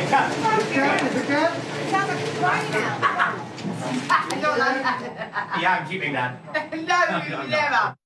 It can. Sounds like it's crying out. I don't like that. Yeah, I'm keeping that. No, never.